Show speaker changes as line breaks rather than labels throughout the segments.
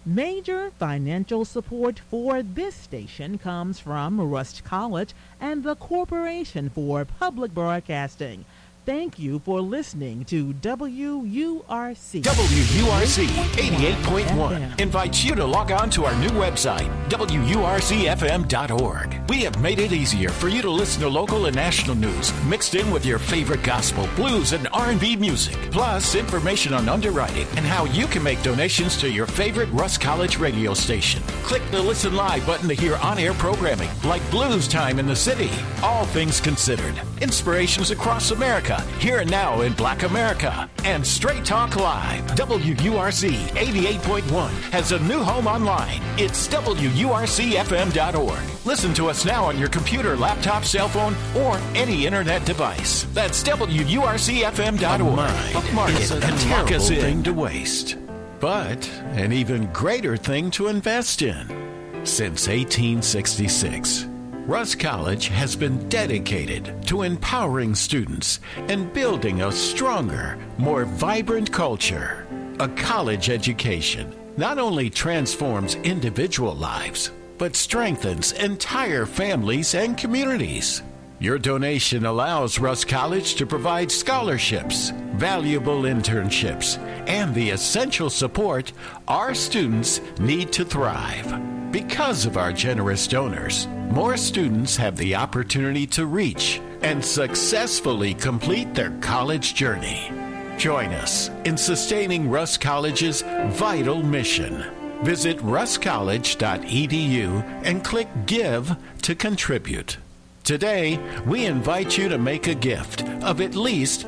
Major financial support for this station comes from Rust College and the Corporation for Public Broadcasting. Thank you for listening to WURC.
WURC 88.1 invites you to log on to our new website, WURCFM.org. We have made it easier for you to listen to local and national news mixed in with your favorite gospel, blues, and R&B music, plus information on underwriting and how you can make donations to your favorite Rust College radio station. Click the Listen Live button to hear on-air programming like Blues Time in the City, All Things Considered, Inspirations Across America, Here and Now in Black America, and Straight Talk Live. WURC 88.1 has a new home online. It's WURCFM.org. Listen to us now on your computer, laptop, cell phone, or any internet device. That's WURCFM.org. Bookmark it and lock us in. Thing to waste, but an even greater thing to invest in. Since 1866, Rust College has been dedicated to empowering students and building a stronger, more vibrant culture. A college education not only transforms individual lives, but strengthens entire families and communities. Your donation allows Rust College to provide scholarships, valuable internships, and the essential support our students need to thrive. Because of our generous donors, more students have the opportunity to reach and successfully complete their college journey. Join us in sustaining Rust College's vital mission. Visit rustcollege.edu and click Give to contribute. Today, we invite you to make a gift of at least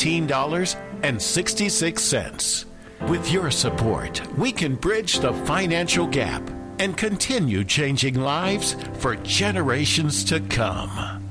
$18.66. With your support, we can bridge the financial gap and continue changing lives for generations to come.